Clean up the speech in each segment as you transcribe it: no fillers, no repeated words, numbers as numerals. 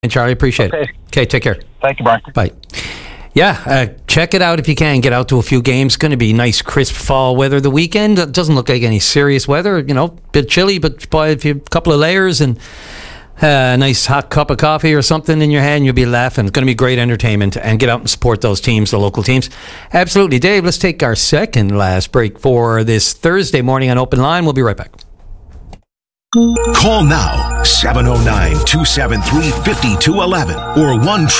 And Charlie, appreciate it. Okay, take care. Thank you, Brian. Bye. Yeah, check it out if you can. Get out to a few games. Going to be nice, crisp fall weather the weekend. It doesn't look like any serious weather. You know, bit chilly, but buy a couple of layers and a nice hot cup of coffee or something in your hand, you'll be laughing. It's going to be great entertainment, and get out and support those teams, the local teams. Absolutely. Dave, let's take our second last break for this Thursday morning on Open Line. We'll be right back. Call now, 709-273-5211 or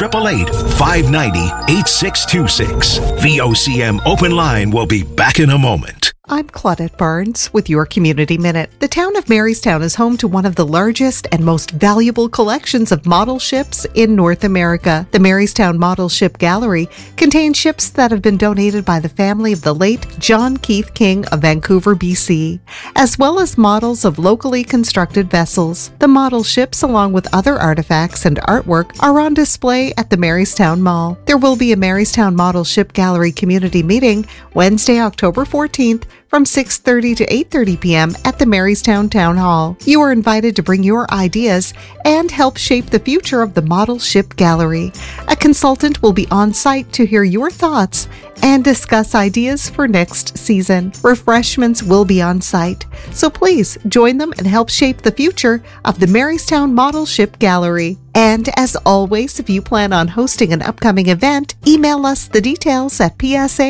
1-888-590-8626. VOCM Open Line will be back in a moment. I'm Claudette Barnes with your Community Minute. The town of Marystown is home to one of the largest and most valuable collections of model ships in North America. The Marystown Model Ship Gallery contains ships that have been donated by the family of the late John Keith King of Vancouver, BC, as well as models of locally constructed vessels. The model ships, along with other artifacts and artwork, are on display at the Marystown Mall. There will be a Marystown Model Ship Gallery community meeting Wednesday, October 14th, from 6:30 to 8:30 p.m. at the Marystown Town Hall. You are invited to bring your ideas and help shape the future of the Model Ship Gallery. A consultant will be on site to hear your thoughts and discuss ideas for next season. Refreshments will be on site, so please join them and help shape the future of the Marystown Model Ship Gallery. And as always, if you plan on hosting an upcoming event, email us the details at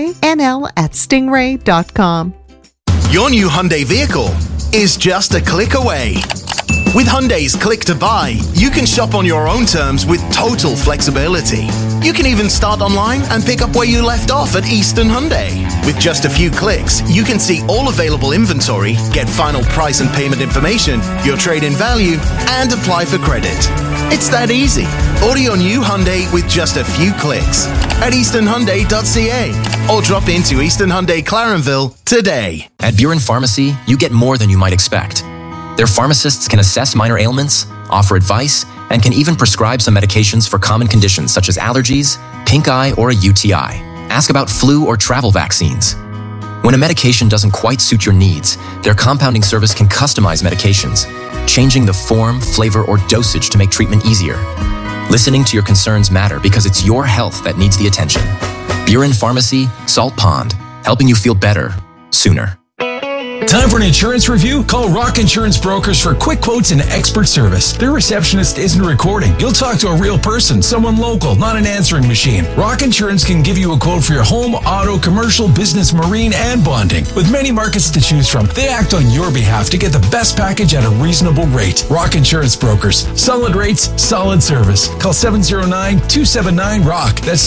psanl@stingray.com. Your new Hyundai vehicle is just a click away. With Hyundai's Click to Buy, you can shop on your own terms with total flexibility. You can even start online and pick up where you left off at Eastern Hyundai. With just a few clicks, you can see all available inventory, get final price and payment information, your trade-in value, and apply for credit. It's that easy. Order your new Hyundai with just a few clicks at easternhyundai.ca or drop into Eastern Hyundai Clarenville today. At Buren Pharmacy, you get more than you might expect. Their pharmacists can assess minor ailments, offer advice, and can even prescribe some medications for common conditions such as allergies, pink eye, or a UTI. Ask about flu or travel vaccines. When a medication doesn't quite suit your needs, their compounding service can customize medications, changing the form, flavor, or dosage to make treatment easier. Listening to your concerns matter because it's your health that needs the attention. Buren Pharmacy, Salt Pond, helping you feel better, sooner. Time for an insurance review? Call Rock Insurance Brokers for quick quotes and expert service. Their receptionist isn't recording. You'll talk to a real person, someone local, not an answering machine. Rock Insurance can give you a quote for your home, auto, commercial, business, marine, and bonding. With many markets to choose from, they act on your behalf to get the best package at a reasonable rate. Rock Insurance Brokers. Solid rates, solid service. Call 709-279-ROCK. That's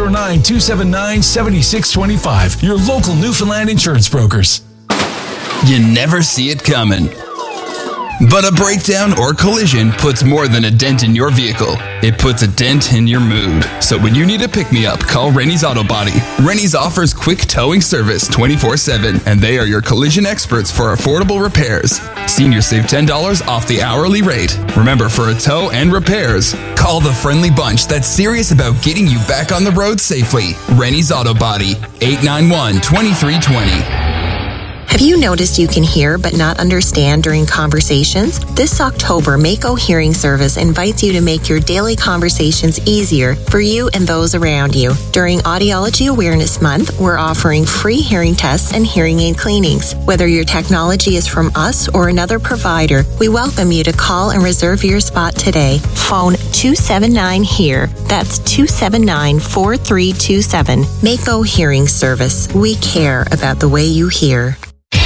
709-279-7625. Your local Newfoundland insurance brokers. You never see it coming. But a breakdown or collision puts more than a dent in your vehicle. It puts a dent in your mood. So when you need a pick-me-up, call Rennie's Auto Body. Rennie's offers quick towing service 24/7, and they are your collision experts for affordable repairs. Seniors save $10 off the hourly rate. Remember, for a tow and repairs, call the friendly bunch that's serious about getting you back on the road safely. Rennie's Auto Body, 891-2320. Have you noticed you can hear but not understand during conversations? This October, Mako Hearing Service invites you to make your daily conversations easier for you and those around you. During Audiology Awareness Month, we're offering free hearing tests and hearing aid cleanings. Whether your technology is from us or another provider, we welcome you to call and reserve your spot today. Phone 279-HEAR. That's 279-4327. Mako Hearing Service. We care about the way you hear.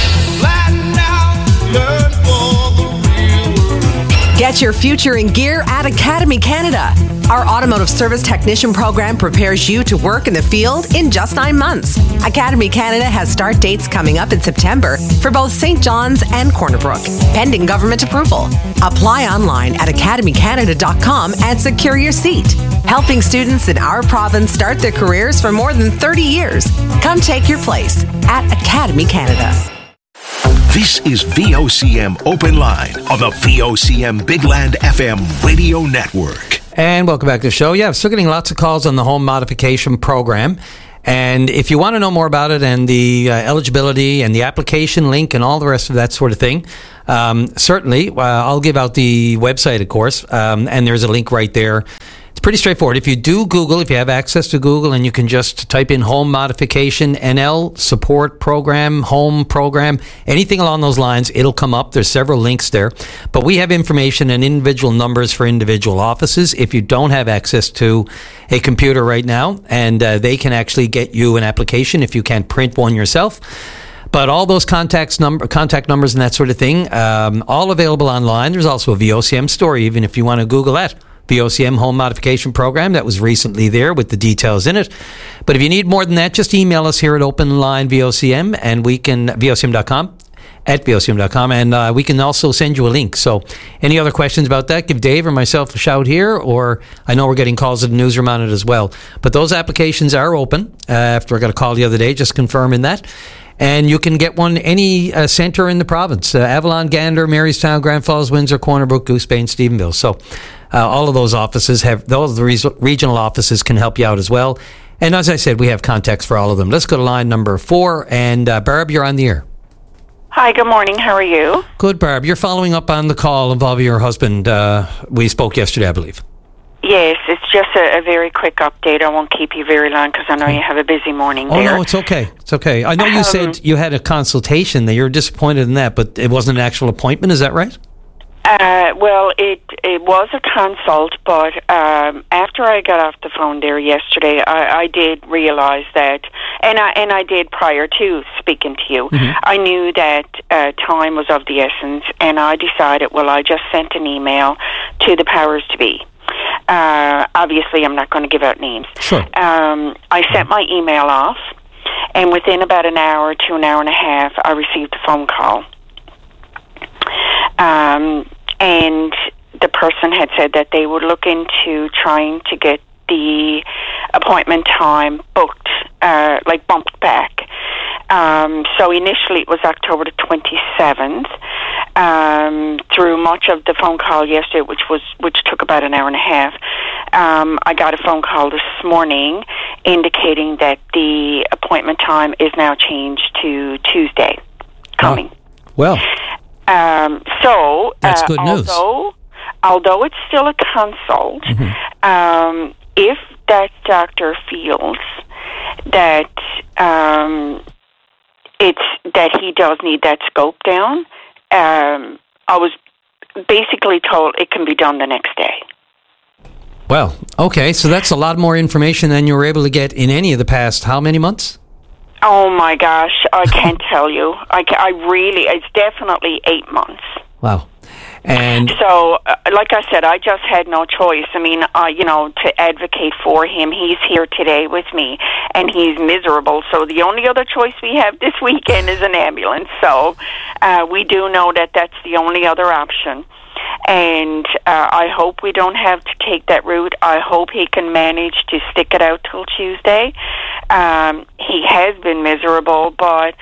Get your future in gear at Academy Canada. Our automotive service technician program prepares you to work in the field in just 9 months. Academy Canada has start dates coming up in September for both St. John's and Corner Brook, pending government approval. Apply online at academycanada.com and secure your seat. Helping students in our province start their careers for more than 30 years. Come take your place at Academy Canada. This is VOCM Open Line on the VOCM Big Land FM radio network. And welcome back to the show. Yeah, still getting lots of calls on the home modification program. And if you want to know more about it and the eligibility and the application link and all the rest of that sort of thing, certainly I'll give out the website, of course, and there's a link right there. It's pretty straightforward. If you do Google, if you have access to Google, and you can just type in home modification NL support program, home program, anything along those lines, it'll come up. There's several links there. But we have information and individual numbers for individual offices if you don't have access to a computer right now, and they can actually get you an application if you can't print one yourself. But all those contact numbers and that sort of thing, all available online. There's also a VOCM store, even if you want to Google that. VOCM Home Modification Program. That was recently there with the details in it. But if you need more than that, just email us here at Open Line VOCM, and we can, VOCM.com, at VOCM.com, and we can also send you a link. So any other questions about that, give Dave or myself a shout here, or I know we're getting calls at the newsroom on it as well. But those applications are open. After I got a call the other day, just confirming that. And you can get one any centre in the province. Avalon, Gander, Marystown, Grand Falls, Windsor, Corner Brook, Goose Bay, and Stephenville. So all of those offices regional offices can help you out as well. And as I said, we have contacts for all of them. Let's go to line number 4. And Barb, you're on the air. Hi, good morning. How are you? Good, Barb. You're following up on the call involving your husband. We spoke yesterday, I believe. Yes, it's just a very quick update. I won't keep you very long because I know you have a busy morning there. Oh, no, it's okay. It's okay. I know you said you had a consultation, that you were disappointed in that, but it wasn't an actual appointment. Is that right? Well, it was a consult, but after I got off the phone there yesterday, I did realize that, and I did prior to speaking to you, I knew that time was of the essence, and I decided, well, I just sent an email to the powers to be. Obviously, I'm not going to give out names. Sure. I sent my email off, and within about an hour to an hour and a half, I received a phone call. And the person had said that they would look into trying to get the appointment time booked, bumped back. So initially it was October the 27th. Through much of the phone call yesterday, which took about an hour and a half, I got a phone call this morning indicating that the appointment time is now changed to Tuesday coming. Well, so that's good news. Although it's still a consult, if that doctor feels that that he does need that scope down, I was basically told it can be done the next day. Well, okay, so that's a lot more information than you were able to get in any of the past, how many months? Oh my gosh, I can't tell you. It's definitely 8 months. Wow. And so, like I said, I just had no choice. I mean, to advocate for him. He's here today with me, and he's miserable. So the only other choice we have this weekend is an ambulance. So we do know that that's the only other option. And I hope we don't have to take that route. I hope he can manage to stick it out till Tuesday. He has been miserable, but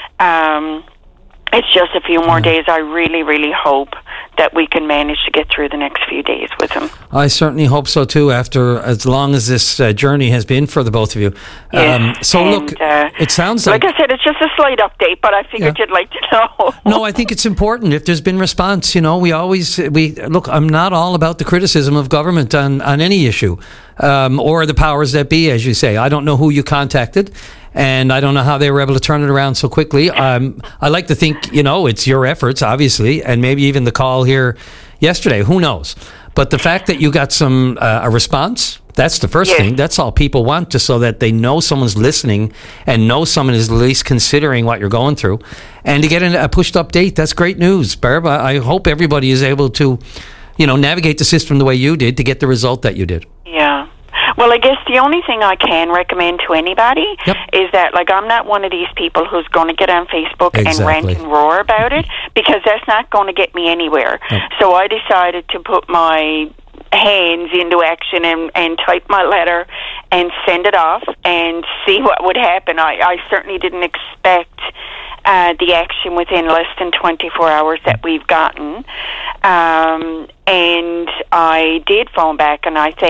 it's just a few more days. I really, really hope that we can manage to get through the next few days with him. I certainly hope so too, after as long as this journey has been for the both of you. Yes. Look, it sounds like I said, it's just a slight update, but I figured you'd like to know. No, I think it's important. If there's been response, we look, I'm not all about the criticism of government on any issue, or the powers that be, as you say. I don't know who you contacted, and I don't know how they were able to turn it around so quickly. I like to think, it's your efforts, obviously, and maybe even the call here yesterday. Who knows? But the fact that you got a response, that's the first thing. That's all people want, just so that they know someone's listening and know someone is at least considering what you're going through. And to get a pushed update, that's great news, Barb. I hope everybody is able to, navigate the system the way you did to get the result that you did. Yeah. Well, I guess the only thing I can recommend to anybody is that, I'm not one of these people who's going to get on Facebook and rant and roar about it, because that's not going to get me anywhere. So I decided to put my hands into action and type my letter and send it off and see what would happen. I certainly didn't expect the action within less than 24 hours that we've gotten. And I did phone back, and I thanked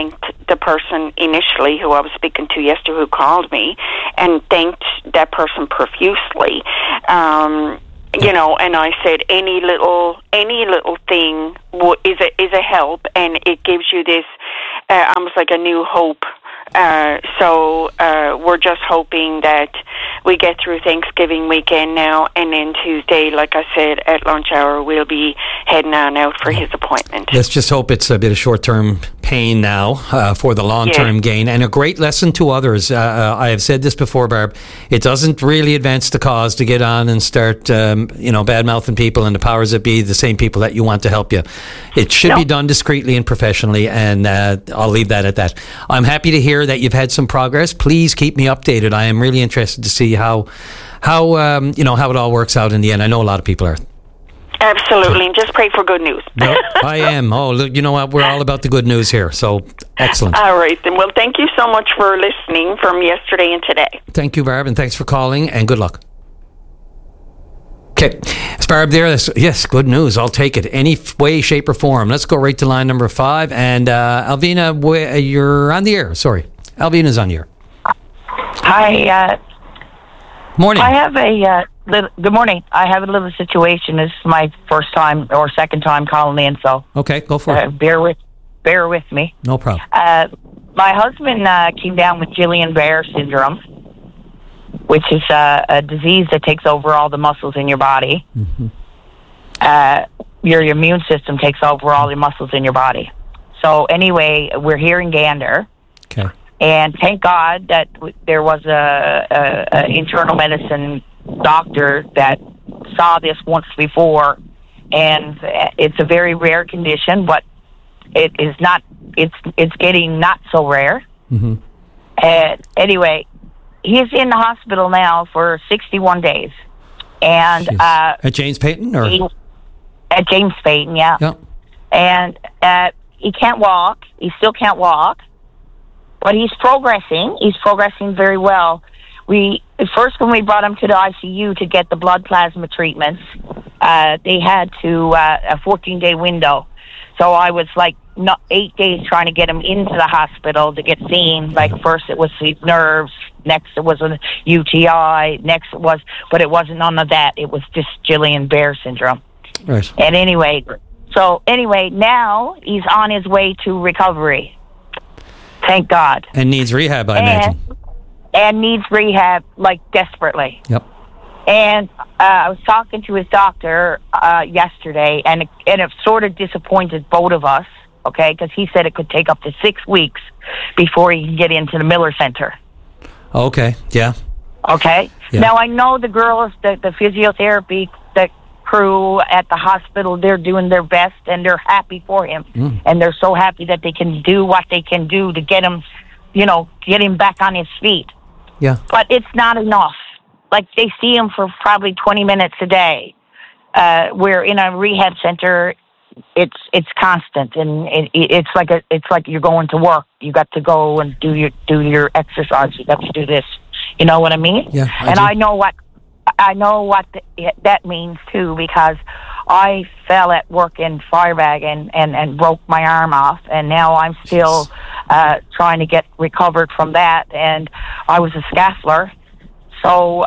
the person initially who I was speaking to yesterday who called me and thanked that person profusely. You know, and I said any little thing is a help, and it gives you this almost like a new hope. So we're just hoping that we get through Thanksgiving weekend now, and then Tuesday, like I said, at lunch hour, we'll be heading on out for his appointment. Let's just hope it's a bit of short-term pain now for the long-term gain, and a great lesson to others. I have said this before, Barb. It doesn't really advance the cause to get on and start, bad-mouthing people and the powers that be, the same people that you want to help you. It should be done discreetly and professionally, and I'll leave that at that. I'm happy to hear that you've had some progress. Please keep me updated. I am really interested to see how it all works out in the end. I know a lot of people are. Absolutely, and just pray for good news. No, I am. Oh, look, you know what? We're all about the good news here. So, excellent. All right, then. Well, thank you so much for listening from yesterday and today. Thank you, Barb, and thanks for calling, and good luck. Okay, it's Barb there. Yes, good news. I'll take it. Any way, shape, or form. Let's go right to line number 5. And Alvina, you're on the air. Sorry. Alvina's on the air. Hi. Morning. I have a good morning. I have a little situation. This is my first time or second time calling in, so okay, go for it. Bear with me. No problem. My husband came down with Guillain-Barré syndrome, which is a disease that takes over all the muscles in your body. Mm-hmm. Your immune system takes over all the muscles in your body. So anyway, we're here in Gander. Okay. And thank God that there was a internal medicine doctor that saw this once before, and it's a very rare condition, but it is not. It's getting not so rare. Mm-hmm. Anyway, he's in the hospital now for 61 days, and at James Payton, or at James Payton, yeah. Yep. And he can't walk. He still can't walk. But he's progressing. He's progressing very well. First, when we brought him to the ICU to get the blood plasma treatments, they had to a 14-day window. So I was 8 days trying to get him into the hospital to get seen. Like first it was his nerves, next it was a UTI, but it wasn't none of that. It was just Guillain-Barré syndrome. Right. And anyway, now he's on his way to recovery. Thank God. And needs rehab, I imagine. And needs rehab, desperately. Yep. And I was talking to his doctor yesterday, and it sort of disappointed both of us, okay, because he said it could take up to 6 weeks before he can get into the Miller Center. Okay, yeah. Okay? Yeah. Now, I know the girls, the physiotherapy, the crew at the hospital, they're doing their best, and they're happy for him. And they're so happy that they can do what they can do to get him, get him back on his feet. Yeah. But it's not enough. They see him for probably 20 minutes a day. Where in a rehab center, it's constant, and it's like you're going to work. You got to go and do your exercise. You got to do this. You know what I mean? Yeah. I know what that means too, because I fell at work in Firebag and broke my arm off, and now I'm still trying to get recovered from that. And I was a scaffoldler, so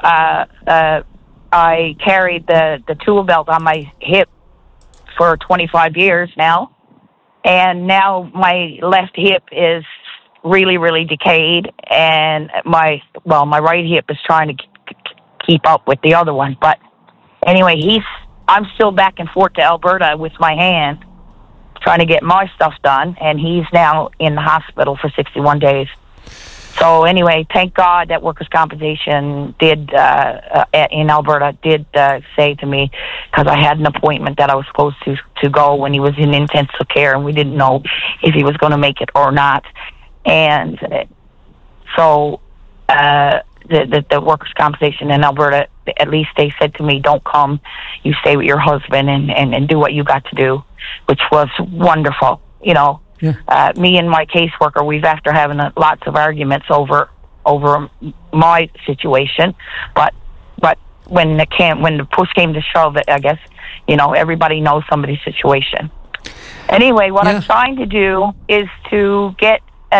I carried the tool belt on my hip for 25 years now, and now my left hip is really, really decayed, and my right hip is trying to keep up with the other one. But anyway, I'm still back and forth to Alberta with my hand trying to get my stuff done, and he's now in the hospital for 61 days. So anyway, thank God that workers' compensation did in Alberta did say to me, because I had an appointment that I was supposed to go when he was in intensive care, and we didn't know if he was going to make it or not. And so the workers' compensation in Alberta, at least they said to me, don't come, you stay with your husband and do what you got to do, which was wonderful, Yeah. Me and my caseworker, we've after having lots of arguments over my situation, but when the push came to shove, I guess everybody knows somebody's situation. Anyway, what I'm trying to do is to get an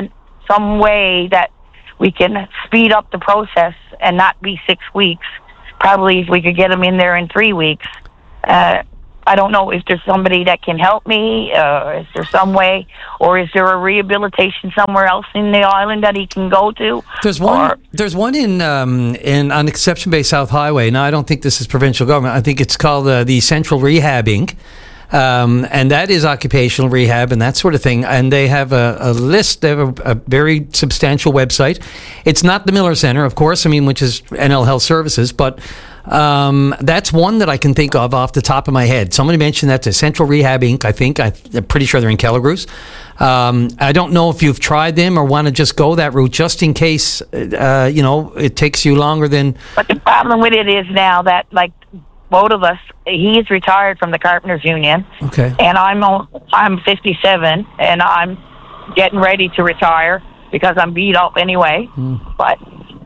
some way that we can speed up the process and not be 6 weeks. Probably if we could get them in there in 3 weeks. I don't know if there's somebody that can help me. Is there some way, or is there a rehabilitation somewhere else in the island that he can go to? There's one in on Exception Bay South Highway. Now, I don't think this is provincial government. I think it's called the Central Rehab Inc. And that is occupational rehab and that sort of thing. And they have a list. They have a very substantial website. It's not the Miller Center, of course, which is NL Health Services, but that's one that I can think of off the top of my head. Somebody mentioned that to Central Rehab Inc., I think. I'm pretty sure they're in Kelligrews. I don't know if you've tried them or want to just go that route, just in case, it takes you longer than... But the problem with it is now that, both of us, he's retired from the Carpenters Union. Okay. And I'm 57, and I'm getting ready to retire because I'm beat up anyway. But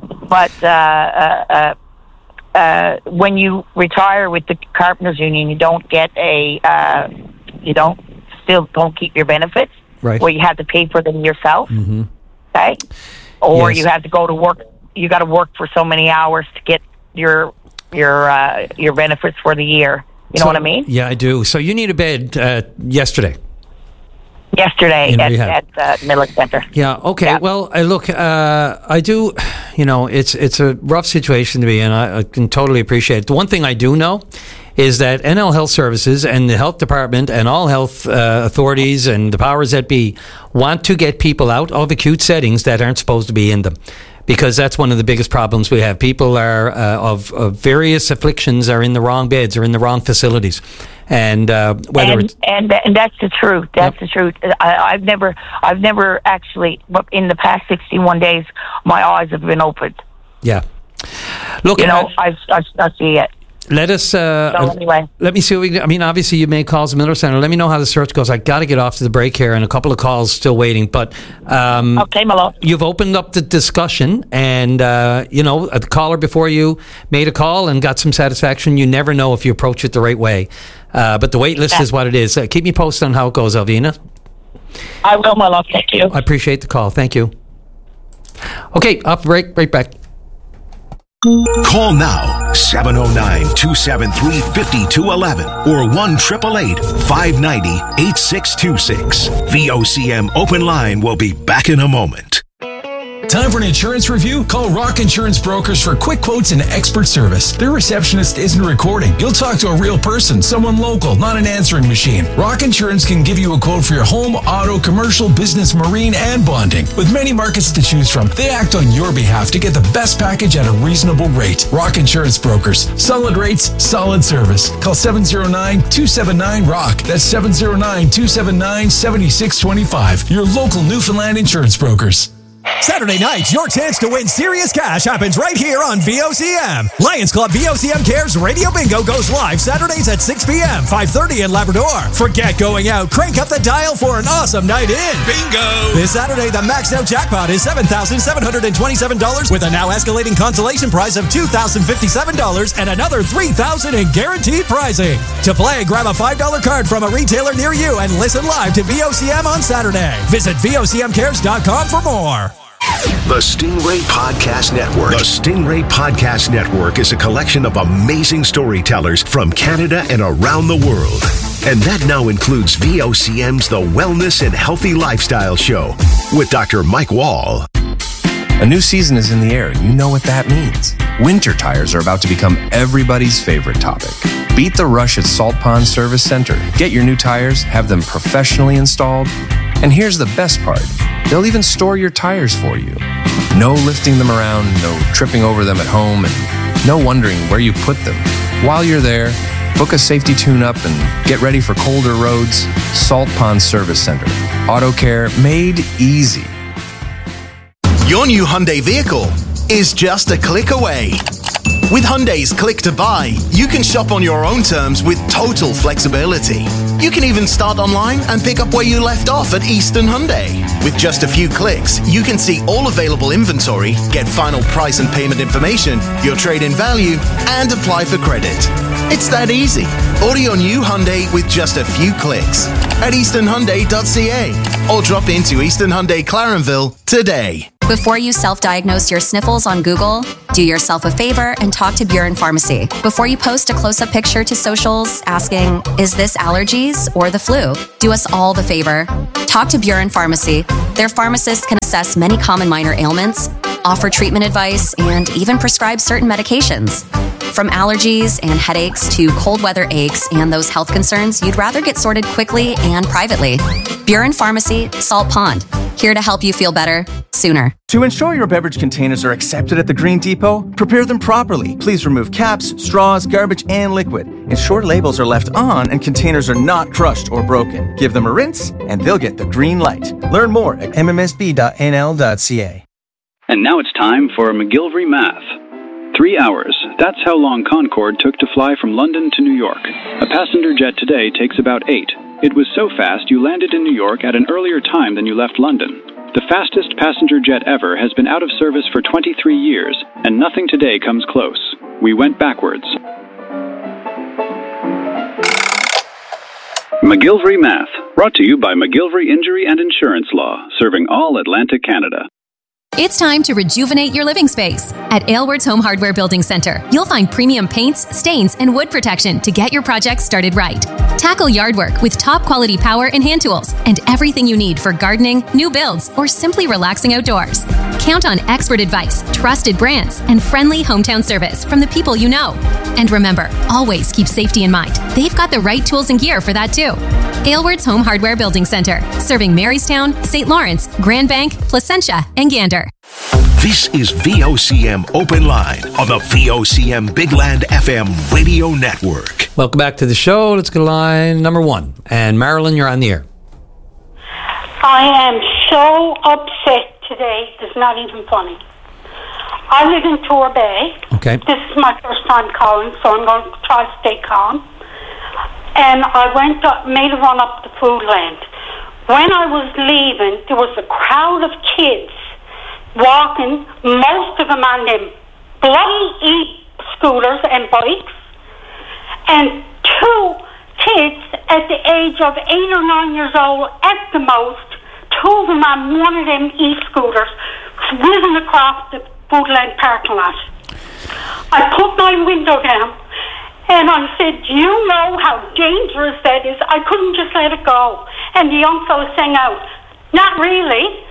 when you retire with the Carpenters Union, you don't get you don't keep your benefits. Right. Where you have to pay for them yourself. Mm-hmm. Okay. Or yes. you have to go to work. You got to work for so many hours to get your benefits for the year. You know what I mean? Yeah, I do. So you need a bed yesterday. Yesterday at Miller Center. Yeah. Okay. Yeah. Well, look, I do. It's a rough situation to be in. I can totally appreciate it. The one thing I do know is that NL Health Services and the health department and all health authorities and the powers that be want to get people out of acute settings that aren't supposed to be in them. Because that's one of the biggest problems we have. People are of various afflictions are in the wrong beds or in the wrong facilities, and that's the truth. That's the truth. I've never actually, but in the past 61 days, my eyes have been opened. Yeah. Look, I see it. Let us. Anyway, let me see what we can do. Obviously, you made calls to Miller Center. Let me know how the search goes. I got to get off to the break here, and a couple of calls still waiting. But okay, my love. You've opened up the discussion, and a caller before you made a call and got some satisfaction. You never know if you approach it the right way. But the wait list is what it is. Keep me posted on how it goes, Alvina. I will, my love. Thank you. I appreciate the call. Thank you. Okay, off the break. Right back. Call now, 709-273-5211 or 1-888-590-8626. VOCM Open Line will be back in a moment. Time for an insurance review? Call Rock Insurance Brokers for quick quotes and expert service. Their receptionist isn't recording. You'll talk to a real person, someone local, not an answering machine. Rock Insurance can give you a quote for your home, auto, commercial, business, marine, and bonding. With many markets to choose from, they act on your behalf to get the best package at a reasonable rate. Rock Insurance Brokers. Solid rates, solid service. Call 709-279-ROCK. That's 709-279-7625. Your local Newfoundland insurance brokers. Saturday night, your chance to win serious cash happens right here on VOCM. Lions Club VOCM Cares Radio Bingo goes live Saturdays at 6 p.m., 5:30 in Labrador. Forget going out. Crank up the dial for an awesome night in. Bingo! This Saturday, the maxed out jackpot is $7,727 with a now escalating consolation prize of $2,057 and another $3,000 in guaranteed prizing. To play, grab a $5 card from a retailer near you and listen live to VOCM on Saturday. Visit VOCMcares.com for more. The Stingray Podcast Network. The Stingray Podcast Network is a collection of amazing storytellers from Canada and around the world. And that now includes VOCM's The Wellness and Healthy Lifestyle Show with Dr. Mike Wall. A new season is in the air, and you know what that means. Winter tires are about to become everybody's favorite topic. Beat the rush at Salt Pond Service Center. Get your new tires, have them professionally installed. And here's the best part. They'll even store your tires for you. No lifting them around, no tripping over them at home, and no wondering where you put them. While you're there, book a safety tune-up and get ready for colder roads. Salt Pond Service Center. Auto care made easy. Your new Hyundai vehicle is just a click away. With Hyundai's Click to Buy, you can shop on your own terms with total flexibility. You can even start online and pick up where you left off at Eastern Hyundai. With just a few clicks, you can see all available inventory, get final price and payment information, your trade-in value, and apply for credit. It's that easy. Order your new Hyundai with just a few clicks at easternhyundai.ca or drop into Eastern Hyundai Clarenville today. Before you self-diagnose your sniffles on Google, do yourself a favor and talk to Buren Pharmacy. Before you post a close-up picture to socials asking, is this allergies or the flu? Do us all the favor. Talk to Buren Pharmacy. Their pharmacists can assess many common minor ailments, offer treatment advice, and even prescribe certain medications. From allergies and headaches to cold weather aches and those health concerns you'd rather get sorted quickly and privately. Buren Pharmacy, Salt Pond. Here to help you feel better sooner. To ensure your beverage containers are accepted at the Green Depot, prepare them properly. Please remove caps, straws, garbage, and liquid. Ensure labels are left on and containers are not crushed or broken. Give them a rinse and they'll get the green light. Learn more at mmsb.nl.ca. And now it's time for McGillivray Math. 3 hours. That's how long Concorde took to fly from London to New York. A passenger jet today takes about 8. It was so fast you landed in New York at an earlier time than you left London. The fastest passenger jet ever has been out of service for 23 years, and nothing today comes close. We went backwards. McGillivray Math, brought to you by McGillivray Injury and Insurance Law, serving all Atlantic Canada. It's time to rejuvenate your living space. At Aylward's Home Hardware Building Center, you'll find premium paints, stains, and wood protection to get your project started right. Tackle yard work with top quality power and hand tools and everything you need for gardening, new builds, or simply relaxing outdoors. Count on expert advice, trusted brands, and friendly hometown service from the people you know. And remember, always keep safety in mind. They've got the right tools and gear for that too. Aylward's Home Hardware Building Center, serving Marystown, St. Lawrence, Grand Bank, Placentia, and Gander. This is VOCM Open Line on the VOCM Big Land FM radio network. Welcome back to the show. Let's go to line number 1. And Marilyn, you're on the air. I am so upset today. It's not even funny. I live in Torbay. Okay. This is my first time calling, so I'm going to try to stay calm. And I made a run up the food land. When I was leaving, there was a crowd of kids walking, most of them on them bloody e-scooters and bikes, and 2 kids at the age of 8 or 9 years old at the most, 2 of them on one of them e-scooters, whizzing across the Foodland parking lot. I put my window down and I said, do you know how dangerous that is? I couldn't just let it go. And the young fellow sang out, not really.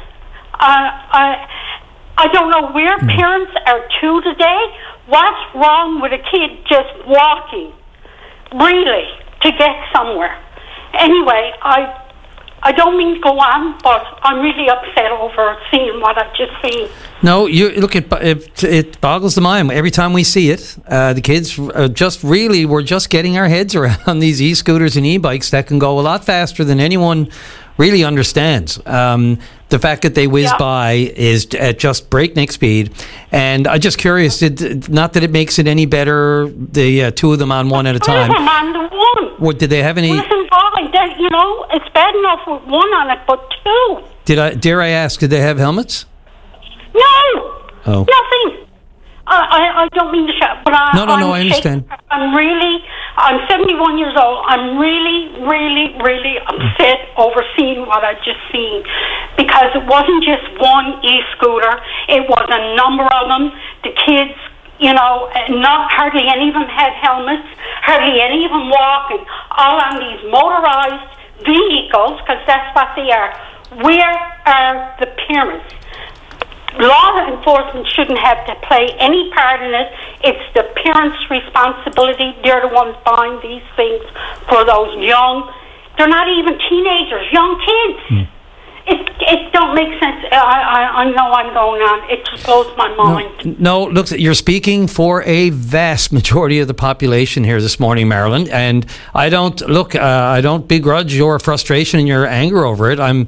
I don't know where parents are to today. What's wrong with a kid just walking, really, to get somewhere? Anyway, I don't mean to go on, but I'm really upset over seeing what I've just seen. No, you look, it boggles the mind every time we see it. The kids we're just getting our heads around these e-scooters and e-bikes that can go a lot faster than anyone really understands. The fact that they whiz by is at just breakneck speed. And I'm just curious, not that it makes it any better, the 2 of them on one at a time. 2 of them on the one. What, did they have any... Listen, it's bad enough with 1 on it, but 2. Dare I ask, did they have helmets? No! Oh. Nothing. I don't mean to shout, but No, I understand. I'm 71 years old. I'm really, really, really upset over seeing what I've just seen. Because it wasn't just one e-scooter. It was a number of them. The kids, hardly any of them had helmets. Hardly any of them walking. All on these motorized vehicles, because that's what they are. Where are the parents? Law enforcement shouldn't have to play any part in it. It's the parents' responsibility. They're the ones buying these things for those they're not even teenagers, young kids. It don't make sense. I know I'm going on. It just blows my mind. No, look, you're speaking for a vast majority of the population here this morning, Marilyn, and I don't begrudge your frustration and your anger over it.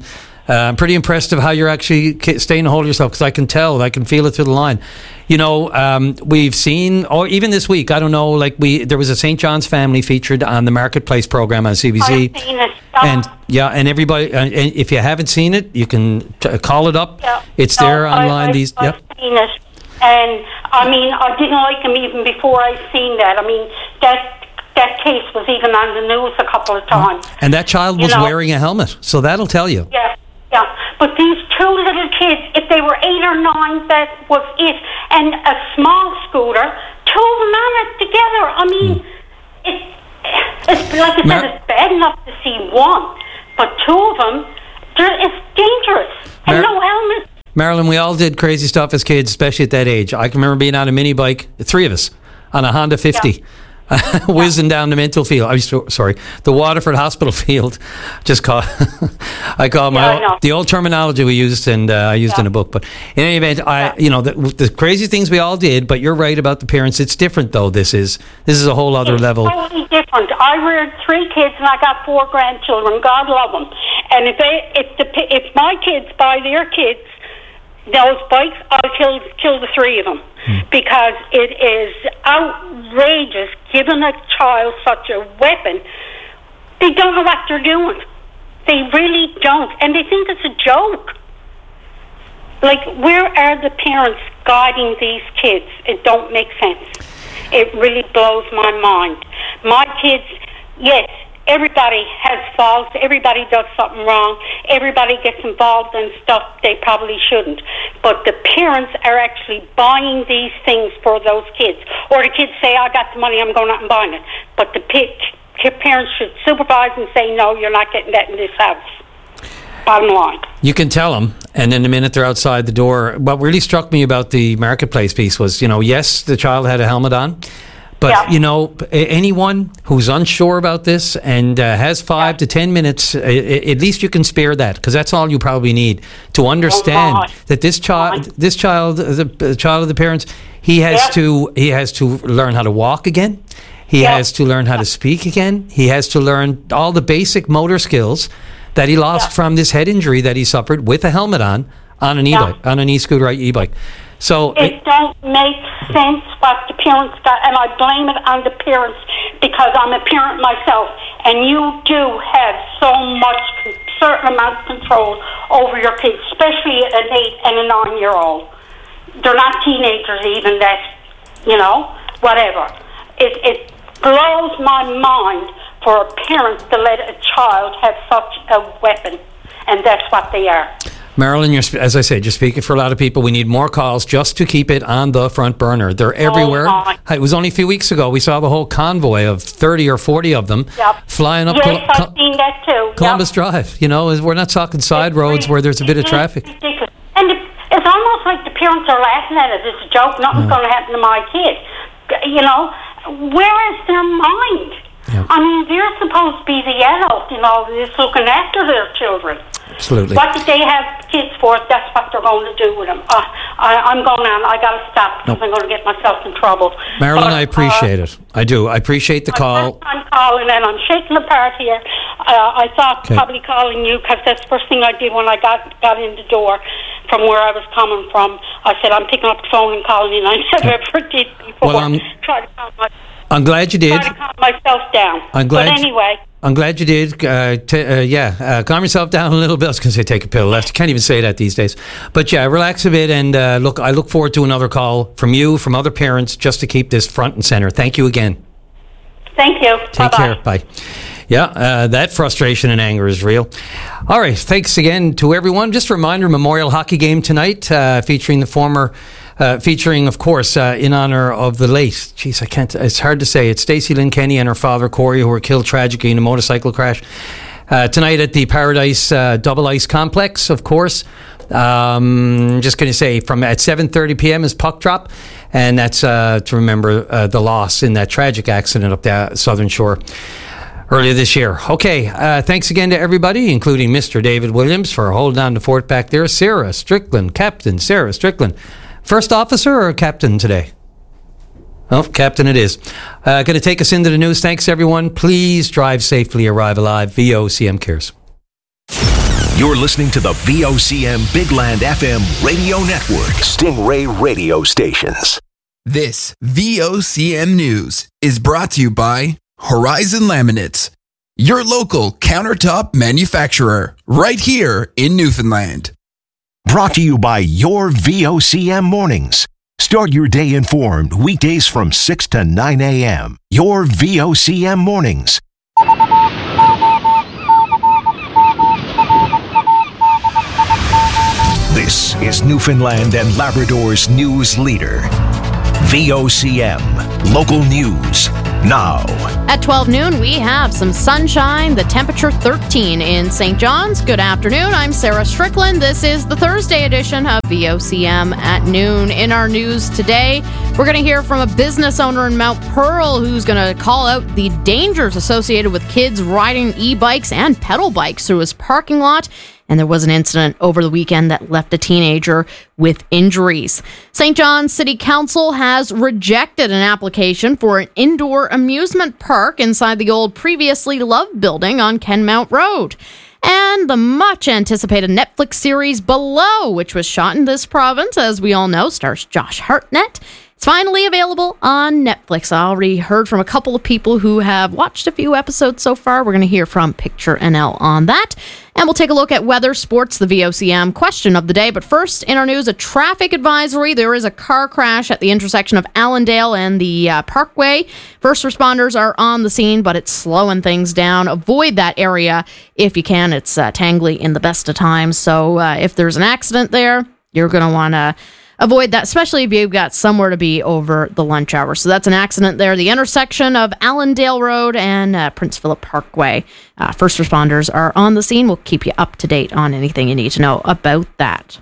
I'm pretty impressed of how you're actually staying a hold of yourself, because I can tell, I can feel it through the line. You know, we've seen, or even this week, I don't know, like there was a St. John's family featured on the Marketplace program on CBC. I've seen it. And everybody, and if you haven't seen it, you can call it up. Yeah. It's there online. I've seen it, and I mean, I didn't like him even before I seen that. I mean, that case was even on the news a couple of times. And that child was wearing a helmet, so that'll tell you. Yeah. Yeah, but these two little kids, if they were 8 or 9, that was it. And a small scooter, two of them on it together. I mean, it's like I said, it's bad enough to see one, but two of them, it's dangerous. And no helmet. Marilyn, we all did crazy stuff as kids, especially at that age. I can remember being on a mini bike, 3 of us, on a Honda 50. Yeah. Whizzing down the Minto field. The Waterford Hospital field. I call the old terminology we used, and I used in a book. But in any event, the crazy things we all did. But you're right about the parents. It's different, though. This is a whole other level. Totally different. I reared 3 kids, and I got 4 grandchildren. God love them. And if my kids buy their kids those bikes, I'll kill the 3 of them. Because it is outrageous giving a child such a weapon. They don't know what they're doing. They really don't. And they think it's a joke. Like, where are the parents guiding these kids? It don't make sense. It really blows my mind. My kids, yes, everybody has faults. Everybody does something wrong. Everybody gets involved in stuff they probably shouldn't. But the parents are actually buying these things for those kids. Or the kids say, I got the money, I'm going out and buying it. But the parents should supervise and say, no, you're not getting that in this house. Bottom line. You can tell them, and then the minute they're outside the door. What really struck me about the Marketplace piece was, yes, the child had a helmet on. But, anyone who's unsure about this and has 5 to 10 minutes, at least you can spare that, because that's all you probably need to understand that the child of the parents, he has to learn how to walk again. He has to learn how to speak again. He has to learn all the basic motor skills that he lost from this head injury that he suffered with a helmet on an e-bike, on an e-scooter e-bike. So it don't make sense what the parents got, and I blame it on the parents because I'm a parent myself, and you do have so much, certain amount of control over your kids, especially an 8 and a 9-year-old. They're not teenagers even, whatever. It blows my mind for a parent to let a child have such a weapon, and that's what they are. Marilyn, as I said, you're speaking for a lot of people. We need more calls just to keep it on the front burner. They're everywhere. It was only a few weeks ago we saw the whole convoy of 30 or 40 of them flying up I've seen that too. Columbus Drive. We're not talking side roads where there's a bit of traffic. Ridiculous. And it's almost like the parents are laughing at it. It's a joke. Nothing's going to happen to my kid. Where is their mind? Yeah. I mean, they're supposed to be the adult in all this, looking after their children. Absolutely. What did they have kids for? That's what they're going to do with them. I'm going on. I got to stop because I'm going to get myself in trouble. Marilyn, I appreciate it. I do. I appreciate the call. I'm calling, and I'm shaking apart here. I thought probably calling you because that's the first thing I did when I got in the door from where I was coming from. I said, I'm picking up the phone and calling you, and I never ever did before. Well, I'm glad you did. Try to calm myself down. But anyway. I'm glad you did. Calm yourself down a little bit. I was going to say take a pill. I can't even say that these days. But relax a bit. And I look forward to another call from you, from other parents, just to keep this front and center. Thank you again. Thank you. Take care. Bye. Yeah, that frustration and anger is real. All right. Thanks again to everyone. Just a reminder, Memorial Hockey Game tonight featuring the former... featuring, of course, in honor of the late, it's hard to say, it's Stacey Lynn Kenny and her father, Corey, who were killed tragically in a motorcycle crash. Tonight at the Paradise Double Ice Complex, of course. Just going to say, at 7:30 p.m. is puck drop, and that's to remember the loss in that tragic accident up the Southern Shore earlier this year. Okay, thanks again to everybody, including Mr. David Williams for holding on the fort back there. Sarah Strickland, Captain Sarah Strickland. First officer or captain today? Oh, captain it is. Going to take us into the news. Thanks, everyone. Please drive safely, arrive alive. VOCM cares. You're listening to the VOCM Big Land FM radio network. Stingray radio stations. This VOCM News is brought to you by Horizon Laminates, your local countertop manufacturer, right here in Newfoundland. Brought to you by your VOCM mornings. Start your day informed weekdays from 6 to 9 a.m. Your VOCM mornings. This is Newfoundland and Labrador's news leader. VOCM, local news, now. At 12 noon, we have some sunshine, the temperature 13 in St. John's. Good afternoon, I'm Sarah Strickland. This is the Thursday edition of VOCM at noon. In our news today, we're going to hear from a business owner in Mount Pearl who's going to call out the dangers associated with kids riding e-bikes and pedal bikes through his parking lot. And there was an incident over the weekend that left a teenager with injuries. St. John's City Council has rejected an application for an indoor amusement park inside the old previously Love building on Kenmount Road. And the much-anticipated Netflix series Below, which was shot in this province, as we all know, stars Josh Hartnett. It's finally available on Netflix. I already heard from a couple of people who have watched a few episodes so far. We're going to hear from Picture NL on that. And we'll take a look at weather, sports, the VOCM question of the day. But first, in our news, a traffic advisory. There is a car crash at the intersection of Allendale and the Parkway. First responders are on the scene, but it's slowing things down. Avoid that area if you can. It's tangly in the best of times. So if there's an accident there, you're going to want to avoid that, especially if you've got somewhere to be over the lunch hour. So that's an accident there. The intersection of Allendale Road and Prince Philip Parkway. First responders are on the scene. We'll keep you up to date on anything you need to know about that.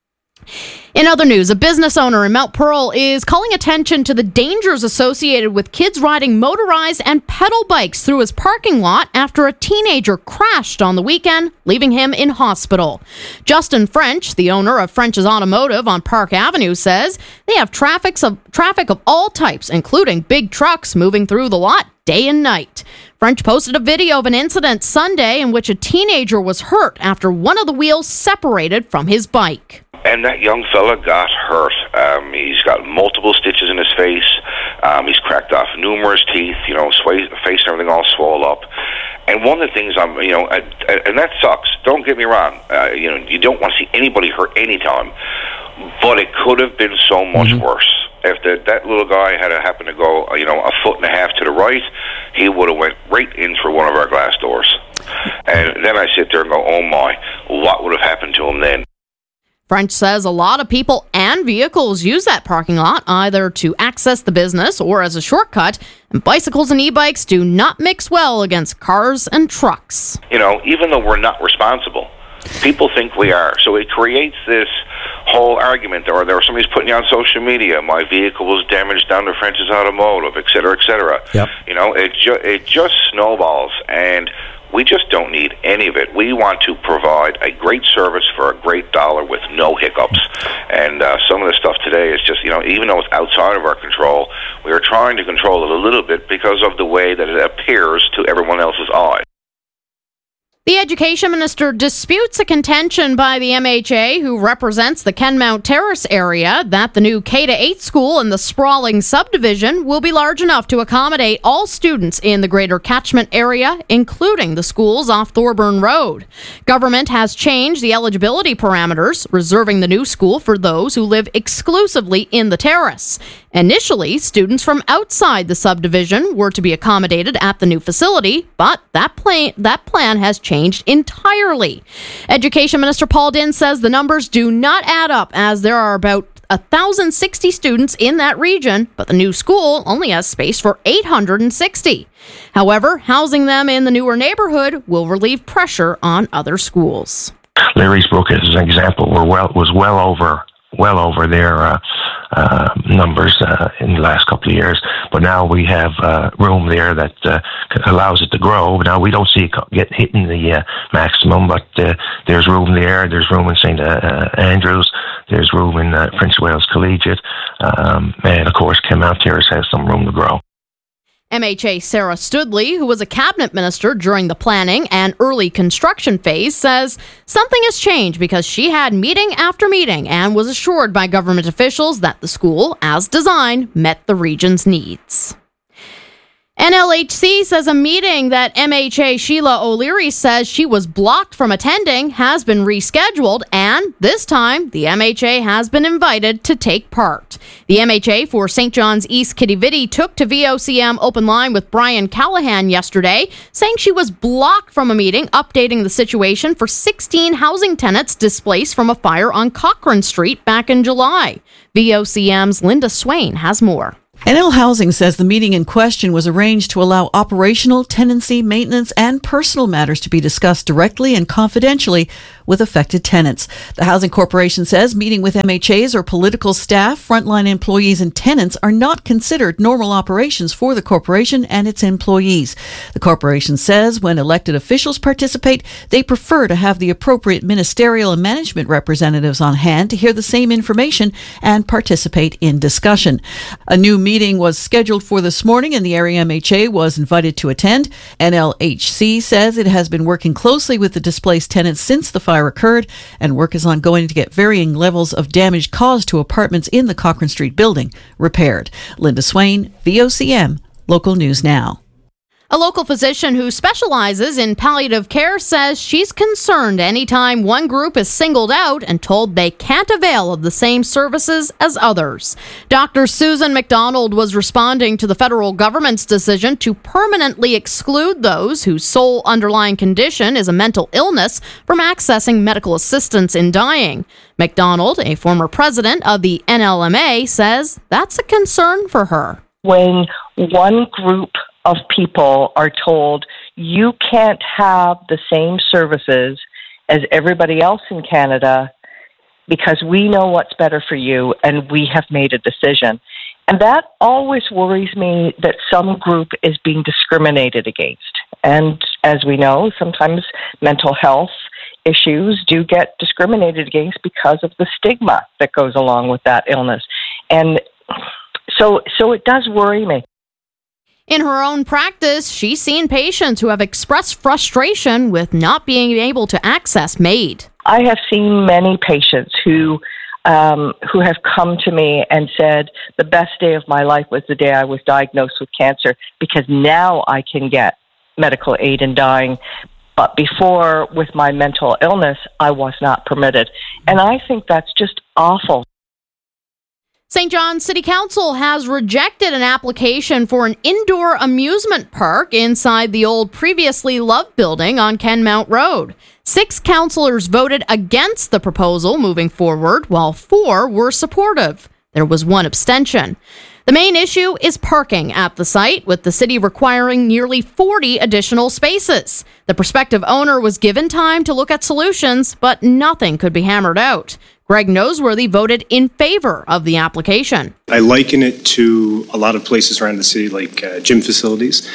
In other news, a business owner in Mount Pearl is calling attention to the dangers associated with kids riding motorized and pedal bikes through his parking lot after a teenager crashed on the weekend, leaving him in hospital. Justin French, the owner of French's Automotive on Park Avenue, says they have traffic of all types, including big trucks moving through the lot day and night. French posted a video of an incident Sunday in which a teenager was hurt after one of the wheels separated from his bike. And that young fella got hurt. He's got multiple stitches in his face. He's cracked off numerous teeth, face and everything all swole up. And one of the things and that sucks. Don't get me wrong. You don't want to see anybody hurt anytime. But it could have been so much worse. If that little guy had happened to go, a foot and a half to the right, he would have went right in through one of our glass doors. And then I sit there and go, oh my, what would have happened to him then? French says a lot of people and vehicles use that parking lot either to access the business or as a shortcut, and bicycles and e-bikes do not mix well against cars and trucks. Even though we're not responsible, people think we are. So it creates this whole argument, or there somebody's putting on social media, my vehicle was damaged down to French's Automotive, et cetera, et cetera. Yep. It just snowballs, and we just don't need any of it. We want to provide a great service for a great dollar with no hiccups. And some of the stuff today is just, even though it's outside of our control, we are trying to control it a little bit because of the way that it appears to everyone else's eyes. The Education Minister disputes a contention by the MHA, who represents the Kenmount Terrace area, that the new K-8 school in the sprawling subdivision will be large enough to accommodate all students in the greater catchment area, including the schools off Thorburn Road. Government has changed the eligibility parameters, reserving the new school for those who live exclusively in the terrace. Initially, students from outside the subdivision were to be accommodated at the new facility, but that plan has changed entirely. Education Minister Paul Dinn says the numbers do not add up, as there are about 1,060 students in that region, but the new school only has space for 860. However, housing them in the newer neighborhood will relieve pressure on other schools. Larry's Brook, as an example, was well over their numbers in the last couple of years, but now we have room there that allows it to grow. Now we don't see it hitting the maximum, but there's room there. There's room in St. Andrews. There's room in Prince of Wales Collegiate, and of course Kenmount Terrace has some room to grow. MHA Sarah Studley, who was a cabinet minister during the planning and early construction phase, says something has changed because she had meeting after meeting and was assured by government officials that the school, as designed, met the region's needs. NLHC says a meeting that MHA Sheila O'Leary says she was blocked from attending has been rescheduled, and this time the MHA has been invited to take part. The MHA for St. John's East Kitivity took to VOCM Open Line with Brian Callahan yesterday, saying she was blocked from a meeting updating the situation for 16 housing tenants displaced from a fire on Cochrane Street back in July. VOCM's Linda Swain has more. NL Housing says the meeting in question was arranged to allow operational, tenancy, maintenance, and personal matters to be discussed directly and confidentially with affected tenants. The Housing Corporation says meeting with MHAs or political staff, frontline employees, and tenants are not considered normal operations for the corporation and its employees. The corporation says when elected officials participate, they prefer to have the appropriate ministerial and management representatives on hand to hear the same information and participate in discussion. A new meeting was scheduled for this morning and the area MHA was invited to attend. NLHC says it has been working closely with the displaced tenants since the fire occurred, and work is ongoing to get varying levels of damage caused to apartments in the Cochrane Street building repaired. Linda Swain, VOCM, Local News Now. A local physician who specializes in palliative care says she's concerned anytime one group is singled out and told they can't avail of the same services as others. Dr. Susan McDonald was responding to the federal government's decision to permanently exclude those whose sole underlying condition is a mental illness from accessing medical assistance in dying. McDonald, a former president of the NLMA, says that's a concern for her. When one group of people are told you can't have the same services as everybody else in Canada because we know what's better for you and we have made a decision. And that always worries me, that some group is being discriminated against. And as we know, sometimes mental health issues do get discriminated against because of the stigma that goes along with that illness. And so it does worry me. In her own practice, she's seen patients who have expressed frustration with not being able to access MAID. I have seen many patients who have come to me and said, the best day of my life was the day I was diagnosed with cancer because now I can get medical aid in dying. But before, with my mental illness, I was not permitted. And I think that's just awful. St. John's City Council has rejected an application for an indoor amusement park inside the old previously Love building on Kenmount Road. 6 councillors voted against the proposal moving forward, while 4 were supportive. There was 1 abstention. The main issue is parking at the site, with the city requiring nearly 40 additional spaces. The prospective owner was given time to look at solutions, but nothing could be hammered out. Greg Noseworthy voted in favor of the application. I liken it to a lot of places around the city, like gym facilities.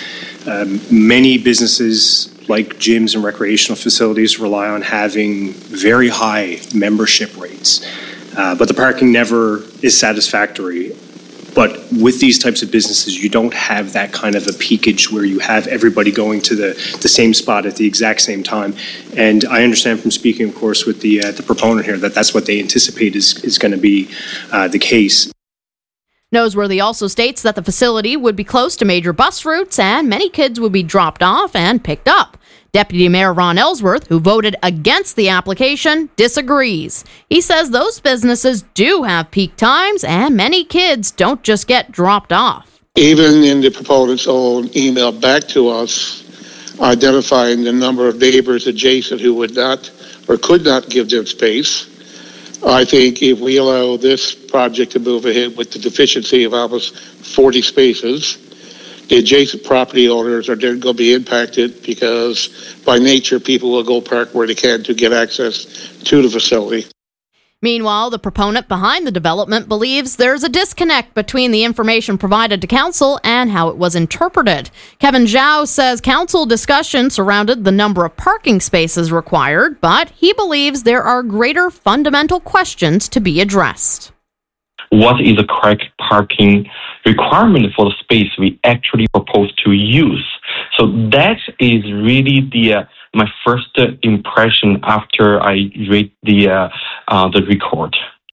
Many businesses, like gyms and recreational facilities, rely on having very high membership rates. But the parking never is satisfactory. But with these types of businesses, you don't have that kind of a peakage where you have everybody going to the same spot at the exact same time. And I understand from speaking, of course, with the proponent here that that's what they anticipate is going to be the case. Noseworthy also states that the facility would be close to major bus routes and many kids would be dropped off and picked up. Deputy Mayor Ron Ellsworth, who voted against the application, disagrees. He says those businesses do have peak times and many kids don't just get dropped off. Even in the proponent's own email back to us, identifying the number of neighbors adjacent who would not or could not give them space, I think if we allow this project to move ahead with the deficiency of almost 40 spaces, the adjacent property owners are then going to be impacted because by nature people will go park where they can to get access to the facility. Meanwhile, the proponent behind the development believes there's a disconnect between the information provided to council and how it was interpreted. Kevin Zhao says council discussion surrounded the number of parking spaces required, but he believes there are greater fundamental questions to be addressed. what is the correct parking requirement for the space we actually propose to use. So that is really my first impression after I read the record.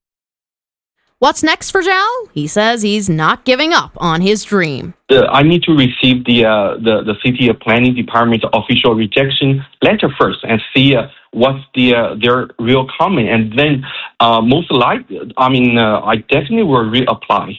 What's next for Zhao? He says he's not giving up on his dream. I need to receive the city planning department official rejection letter first and see what's their real comment, and then most likely, I definitely will reapply.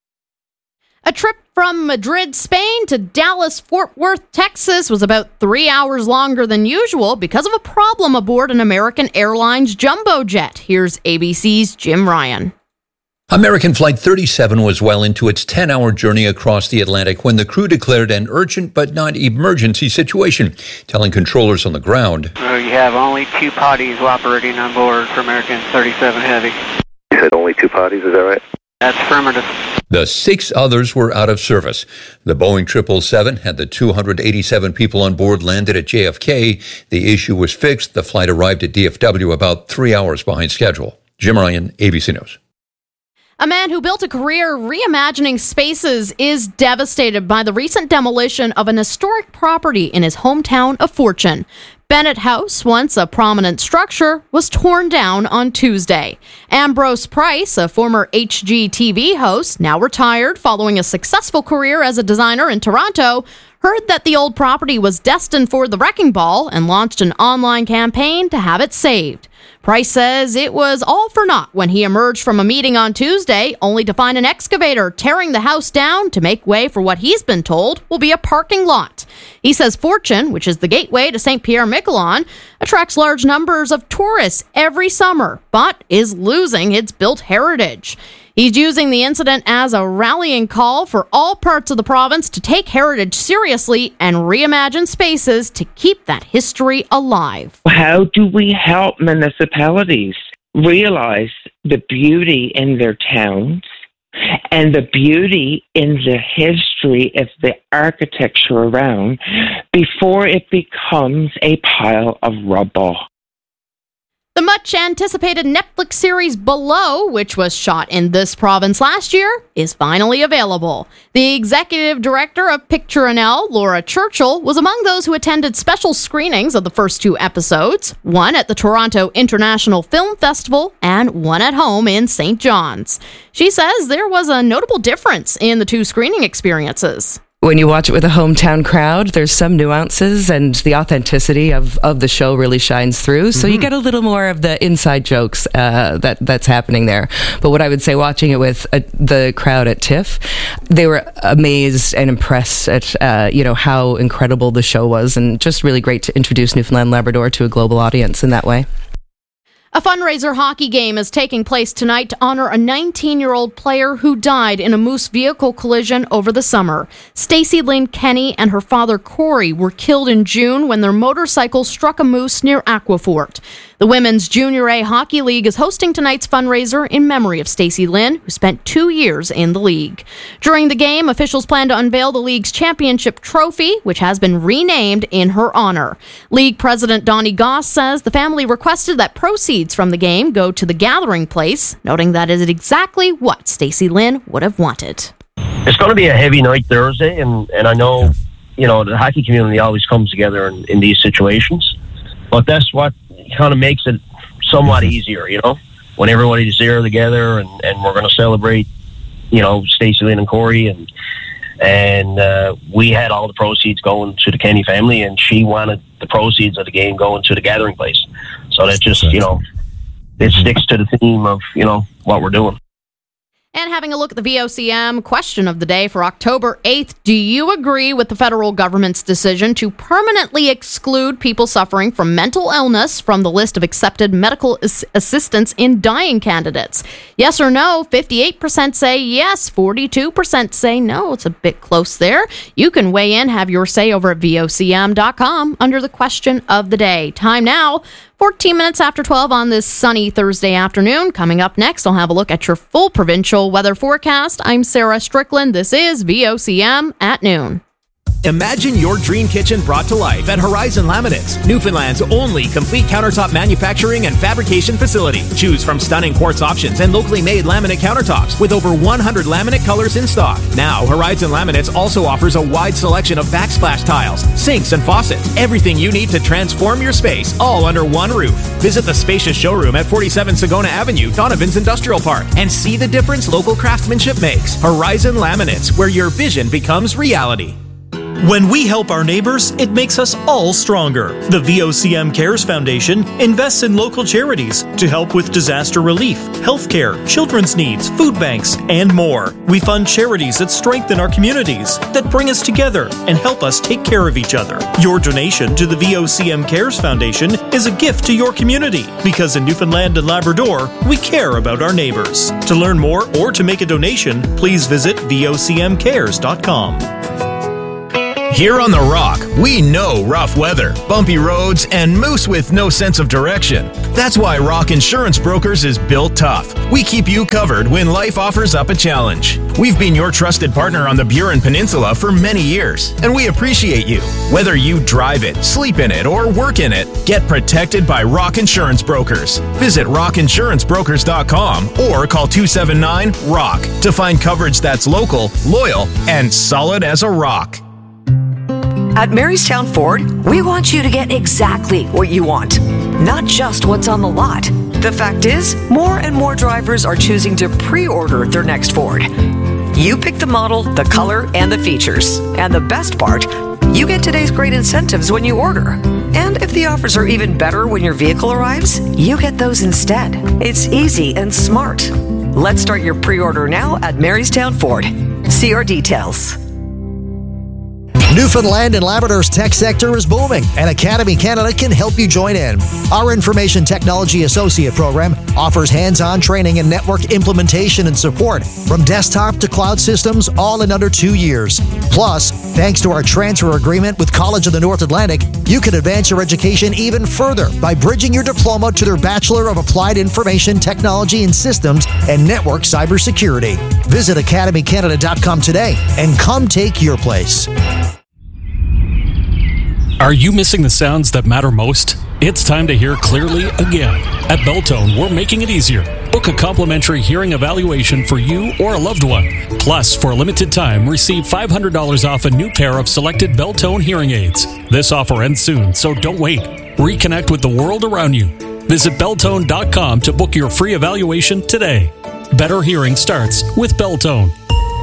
A trip from Madrid, Spain to Dallas, Fort Worth, Texas was about 3 hours longer than usual because of a problem aboard an American Airlines jumbo jet. Here's ABC's Jim Ryan. American Flight 37 was well into its 10-hour journey across the Atlantic when the crew declared an urgent but not emergency situation, telling controllers on the ground. You have only 2 potties operating on board for American 37 Heavy. You said only 2 potties, is that right? That's affirmative. The 6 others were out of service. The Boeing 777 had the 287 people on board landed at JFK. The issue was fixed. The flight arrived at DFW about 3 hours behind schedule. Jim Ryan, ABC News. A man who built a career reimagining spaces is devastated by the recent demolition of an historic property in his hometown of Fortune. Bennett House, once a prominent structure, was torn down on Tuesday. Ambrose Price, a former HGTV host, now retired following a successful career as a designer in Toronto, heard that the old property was destined for the wrecking ball and launched an online campaign to have it saved. Price says it was all for naught when he emerged from a meeting on Tuesday, only to find an excavator tearing the house down to make way for what he's been told will be a parking lot. He says Fortune, which is the gateway to St. Pierre-Miquelon, attracts large numbers of tourists every summer, but is losing its built heritage. He's using the incident as a rallying call for all parts of the province to take heritage seriously and reimagine spaces to keep that history alive. How do we help municipalities realize the beauty in their towns and the beauty in the history of the architecture around before it becomes a pile of rubble? The much-anticipated Netflix series Below, which was shot in this province last year, is finally available. The executive director of Picture NL, Laura Churchill, was among those who attended special screenings of the first 2 episodes, one at the Toronto International Film Festival and one at home in St. John's. She says there was a notable difference in the 2 screening experiences. When you watch it with a hometown crowd, there's some nuances and the authenticity of the show really shines through. So you get a little more of the inside jokes that's happening there. But what I would say, watching it with the crowd at TIFF, they were amazed and impressed at how incredible the show was, and just really great to introduce Newfoundland Labrador to a global audience in that way. A fundraiser hockey game is taking place tonight to honor a 19-year-old player who died in a Moose vehicle collision over the summer. Stacy Lynn Kenny and her father Corey were killed in June when their motorcycle struck a moose near Aquafort. The Women's Junior A Hockey League is hosting tonight's fundraiser in memory of Stacy Lynn, who spent 2 years in the league. During the game, officials plan to unveil the league's championship trophy, which has been renamed in her honor. League President Donnie Goss says the family requested that proceeds from the game go to the Gathering Place, noting that is exactly what Stacy Lynn would have wanted. It's going to be a heavy night Thursday, and I know, the hockey community always comes together in these situations, but that's what kind of makes it somewhat easier, when everybody's there together and we're going to celebrate, Stacy Lynn and Corey, and we had all the proceeds going to the Kenny family, and she wanted the proceeds of the game going to the Gathering Place. So that just, it sticks to the theme of, what we're doing. And having a look at the VOCM question of the day for October 8th, do you agree with the federal government's decision to permanently exclude people suffering from mental illness from the list of accepted medical assistance in dying candidates? Yes or no? 58% say yes, 42% say no. It's a bit close there. You can weigh in, have your say over at VOCM.com under the question of the day. Time now, 14 minutes after 12 on this sunny Thursday afternoon. Coming up next, I'll have a look at your full provincial weather forecast. I'm Sarah Strickland. This is VOCM at noon. Imagine your dream kitchen brought to life at Horizon Laminates, Newfoundland's only complete countertop manufacturing and fabrication facility. Choose from stunning quartz options and locally made laminate countertops with over 100 laminate colors in stock. Now, Horizon Laminates also offers a wide selection of backsplash tiles, sinks, and faucets. Everything you need to transform your space, all under one roof. Visit the spacious showroom at 47 Sagona Avenue, Donovan's Industrial Park, and see the difference local craftsmanship makes. Horizon Laminates, where your vision becomes reality. When we help our neighbors, it makes us all stronger. The VOCM Cares Foundation invests in local charities to help with disaster relief, healthcare, children's needs, food banks, and more. We fund charities that strengthen our communities, that bring us together and help us take care of each other. Your donation to the VOCM Cares Foundation is a gift to your community, because in Newfoundland and Labrador, we care about our neighbors. To learn more or to make a donation, please visit vocmcares.com. Here on The Rock, we know rough weather, bumpy roads, and moose with no sense of direction. That's why Rock Insurance Brokers is built tough. We keep you covered when life offers up a challenge. We've been your trusted partner on the Burin Peninsula for many years, and we appreciate you. Whether you drive it, sleep in it, or work in it, get protected by Rock Insurance Brokers. Visit rockinsurancebrokers.com or call 279-ROCK to find coverage that's local, loyal, and solid as a rock. At Marystown Ford, we want you to get exactly what you want, not just what's on the lot. The fact is, more and more drivers are choosing to pre-order their next Ford. You pick the model, the color, and the features. And the best part, you get today's great incentives when you order. And if the offers are even better when your vehicle arrives, you get those instead. It's easy and smart. Let's start your pre-order now at Marystown Ford. See our details. Newfoundland and Labrador's tech sector is booming, and Academy Canada can help you join in. Our Information Technology Associate program offers hands-on training in network implementation and support, from desktop to cloud systems, all in under 2 years. Plus, thanks to our transfer agreement with College of the North Atlantic, you can advance your education even further by bridging your diploma to their Bachelor of Applied Information Technology and Systems and Network Cybersecurity. Visit academycanada.com today and come take your place. Are you missing the sounds that matter most? It's time to hear clearly again. At Beltone, we're making it easier. Book a complimentary hearing evaluation for you or a loved one. Plus, for a limited time, receive $500 off a new pair of selected Beltone hearing aids. This offer ends soon, so don't wait. Reconnect with the world around you. Visit Beltone.com to book your free evaluation today. Better hearing starts with Beltone.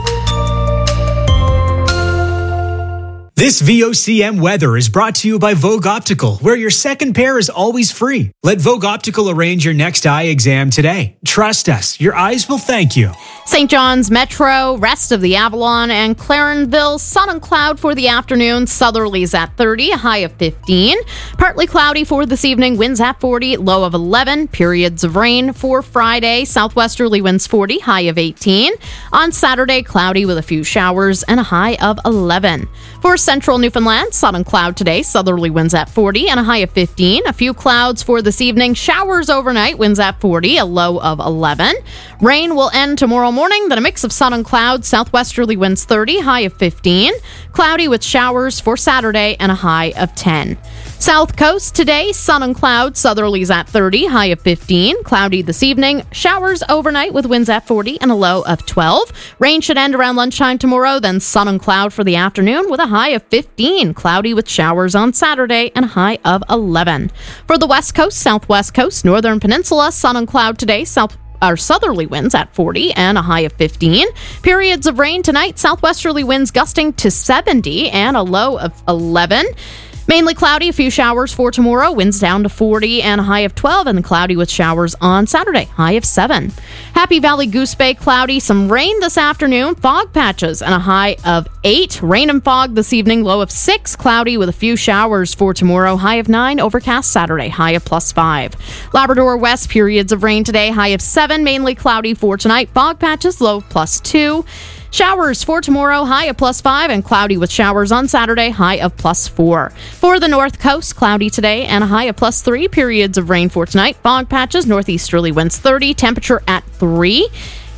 This VOCM weather is brought to you by Vogue Optical, where your second pair is always free. Let Vogue Optical arrange your next eye exam today. Trust us, your eyes will thank you. St. John's Metro, rest of the Avalon, and Clarenville, sun and cloud for the afternoon. Southerlies at 30, a high of 15. Partly cloudy for this evening, winds at 40, low of 11. Periods of rain for Friday. Southwesterly winds 40, high of 18. On Saturday, cloudy with a few showers and a high of 11. For central Newfoundland, sun and cloud today. Southerly winds at 40 and a high of 15. A few clouds for this evening. Showers overnight, winds at 40, a low of 11. Rain will end tomorrow morning, then a mix of sun and clouds. Southwesterly winds 30, high of 15. Cloudy with showers for Saturday and a high of 10. South Coast today, sun and clouds. Southerlies at 30, high of 15. Cloudy this evening. Showers overnight with winds at 40 and a low of 12. Rain should end around lunchtime tomorrow, then sun and cloud for the afternoon with a high of 15. Cloudy with showers on Saturday and a high of 11. For the West Coast, Southwest Coast, Northern Peninsula, sun and cloud today. Southerly winds at 40 and a high of 15. Periods of rain tonight. Southwesterly winds gusting to 70 and a low of 11. Mainly cloudy, a few showers for tomorrow. Winds down to 40 and a high of 12, and cloudy with showers on Saturday, high of 7. Happy Valley, Goose Bay, cloudy, some rain this afternoon, fog patches, and a high of 8. Rain and fog this evening, low of 6. Cloudy with a few showers for tomorrow, high of 9. Overcast Saturday, high of +5. Labrador West, periods of rain today, high of 7. Mainly cloudy for tonight, fog patches, low of +2. Showers for tomorrow, high of +5, and cloudy with showers on Saturday, high of +4. For the North Coast, cloudy today and a high of +3. Periods of rain for tonight, fog patches, northeasterly winds 30, temperature at 3.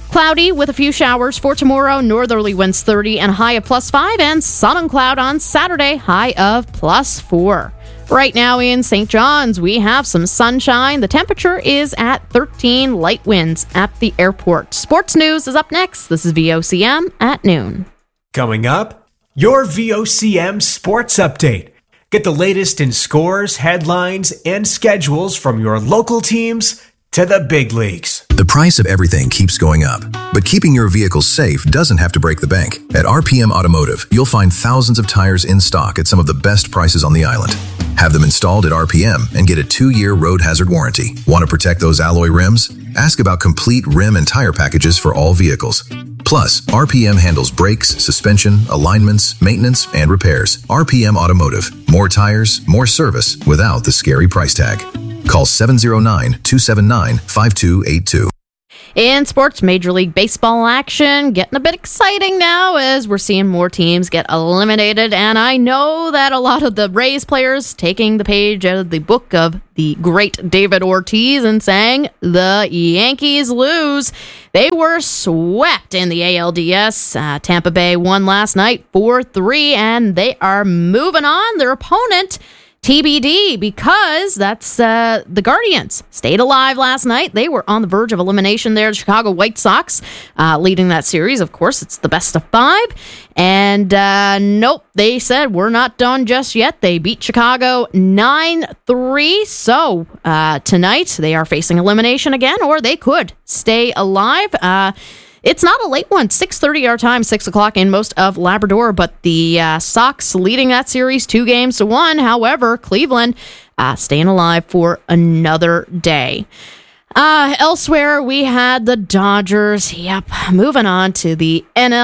Cloudy with a few showers for tomorrow, northerly winds 30 and high of +5, and sun and cloud on Saturday, high of +4. Right now in St. John's, we have some sunshine. The temperature is at 13, light winds at the airport. Sports news is up next. This is VOCM at noon. Coming up, your VOCM Sports Update. Get the latest in scores, headlines, and schedules from your local teams to the big leagues. The price of everything keeps going up, but keeping your vehicle safe doesn't have to break the bank. At RPM Automotive, you'll find thousands of tires in stock at some of the best prices on the island. Have them installed at RPM and get a 2-year road hazard warranty. Want to protect those alloy rims? Ask about complete rim and tire packages for all vehicles. Plus, RPM handles brakes, suspension, alignments, maintenance, and repairs. RPM Automotive. More tires, more service without the scary price tag. Call 709-279-5282. In sports, Major League Baseball action getting a bit exciting now as we're seeing more teams get eliminated. And I know that a lot of the Rays players taking the page out of the book of the great David Ortiz and saying the Yankees lose. They were swept in the ALDS. Tampa Bay won last night 4-3, and they are moving on. Their opponent, TBD, because that's the Guardians stayed alive last night. They were on the verge of elimination there. The Chicago White Sox leading that series. Of course, it's the best of 5. And nope, they said we're not done just yet. They beat Chicago 9-3. So tonight they are facing elimination again, or they could stay alive. It's not a late one, 6:30 our time, 6 o'clock in most of Labrador, but the Sox leading that series 2-1. However, Cleveland staying alive for another day. Elsewhere, we had the Dodgers. Yep, moving on to the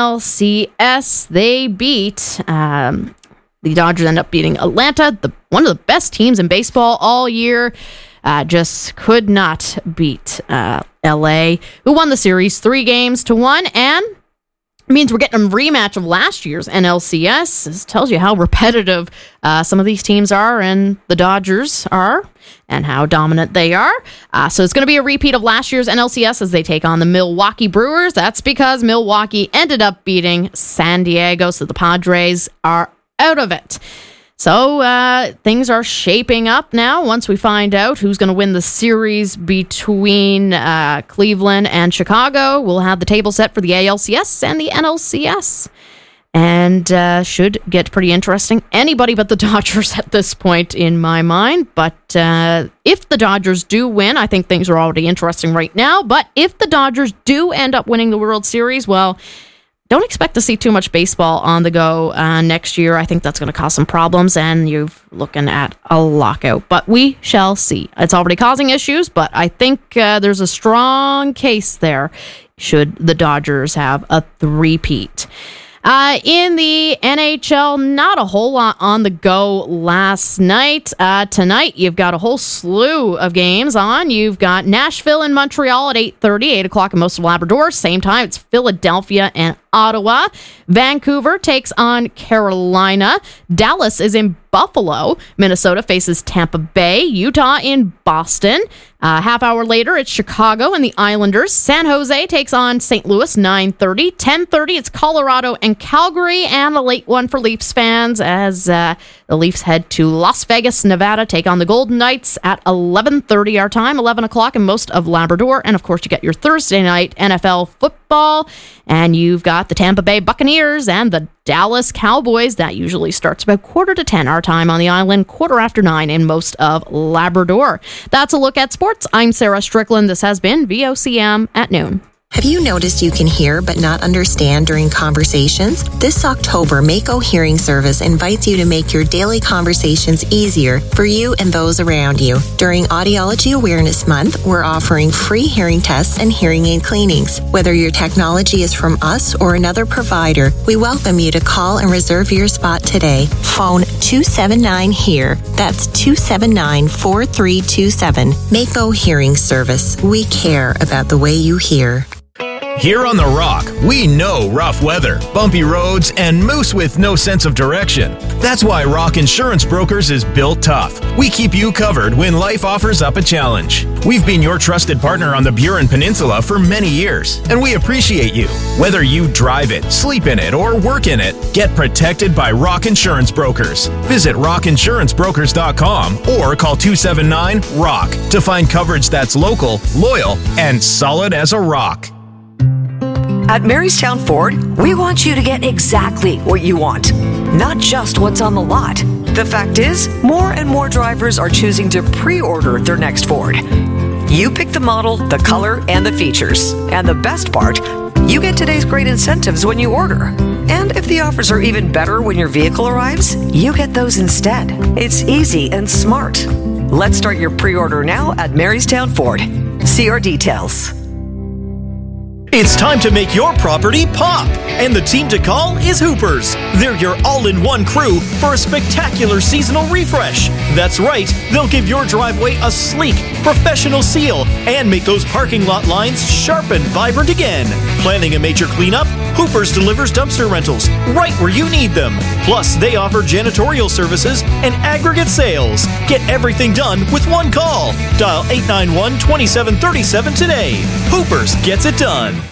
NLCS. They beat, the Dodgers end up beating Atlanta, one of the best teams in baseball all year. Just could not beat LA, who won the series 3-1, and means we're getting a rematch of last year's NLCS. This tells you how repetitive some of these teams are, and the Dodgers are, and how dominant they are. So it's going to be a repeat of last year's NLCS as they take on the Milwaukee Brewers. That's because Milwaukee ended up beating San Diego, so the Padres are out of it. So things are shaping up now once we find out who's going to win the series between Cleveland and Chicago. We'll have the table set for the ALCS and the NLCS. And should get pretty interesting. Anybody but the Dodgers at this point in my mind. But if the Dodgers do win, I think things are already interesting right now. But if the Dodgers do end up winning the World Series, well, don't expect to see too much baseball on the go next year. I think that's going to cause some problems, and you're looking at a lockout. But we shall see. It's already causing issues, but I think there's a strong case there should the Dodgers have a three-peat. In the NHL, not a whole lot on the go last night. Tonight, you've got a whole slew of games on. You've got Nashville and Montreal at 8:30, 8 o'clock in most of Labrador. Same time, it's Philadelphia and Ottawa. Vancouver takes on Carolina. Dallas is in Buffalo. Minnesota faces Tampa Bay. Utah in Boston. Half hour later, it's Chicago and the Islanders. San Jose takes on St. Louis, 9:30. 10:30, it's Colorado and Calgary. And a late one for Leafs fans as the Leafs head to Las Vegas, Nevada, take on the Golden Knights at 11:30 our time, 11 o'clock in most of Labrador. And, of course, you get your Thursday night NFL football. And you've got the Tampa Bay Buccaneers and the Dallas Cowboys. That usually starts about 9:45 our time on the island, 9:15 in most of Labrador. That's a look at sports. I'm Sarah Strickland. This has been VOCM at noon. Have you noticed you can hear but not understand during conversations? This October, Mako Hearing Service invites you to make your daily conversations easier for you and those around you. During Audiology Awareness Month, we're offering free hearing tests and hearing aid cleanings. Whether your technology is from us or another provider, we welcome you to call and reserve your spot today. Phone 279-HEAR. That's 279-4327. Mako Hearing Service. We care about the way you hear. Here on The Rock, we know rough weather, bumpy roads, and moose with no sense of direction. That's why Rock Insurance Brokers is built tough. We keep you covered when life offers up a challenge. We've been your trusted partner on the Burin Peninsula for many years, and we appreciate you. Whether you drive it, sleep in it, or work in it, get protected by Rock Insurance Brokers. Visit rockinsurancebrokers.com or call 279-ROCK to find coverage that's local, loyal, and solid as a rock. At Marystown Ford, we want you to get exactly what you want, not just what's on the lot. The fact is, more and more drivers are choosing to pre-order their next Ford. You pick the model, the color, and the features. And the best part, you get today's great incentives when you order. And if the offers are even better when your vehicle arrives, you get those instead. It's easy and smart. Let's start your pre-order now at Marystown Ford. See our details. It's time to make your property pop, and the team to call is Hoopers. They're your all-in-one crew for a spectacular seasonal refresh. That's right, they'll give your driveway a sleek, professional seal and make those parking lot lines sharp and vibrant again. Planning a major cleanup? Hoopers delivers dumpster rentals right where you need them. Plus, they offer janitorial services and aggregate sales. Get everything done with one call. Dial 891-2737 today. Hoopers gets it done.